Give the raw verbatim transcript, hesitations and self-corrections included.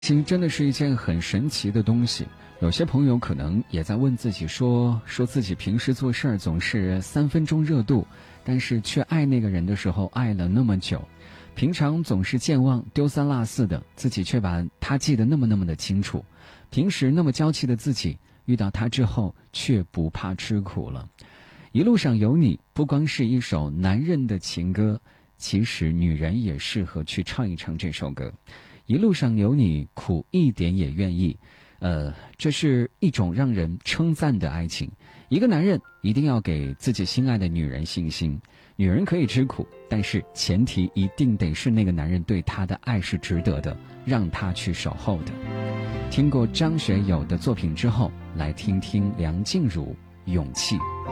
其实真的是一件很神奇的东西。有些朋友可能也在问自己说，说自己平时做事儿总是三分钟热度，但是却爱那个人的时候爱了那么久。平常总是健忘丢三落四的，自己却把他记得那么那么的清楚。平时那么娇气的自己，遇到他之后却不怕吃苦了。一路上有你不光是一首男人的情歌，其实女人也适合去唱一唱这首歌。一路上有你，苦一点也愿意。呃，这是一种让人称赞的爱情。一个男人一定要给自己心爱的女人信心。女人可以吃苦，但是前提一定得是那个男人对她的爱是值得的，让她去守候的。听过张学友的作品之后，来听听梁静茹《勇气》。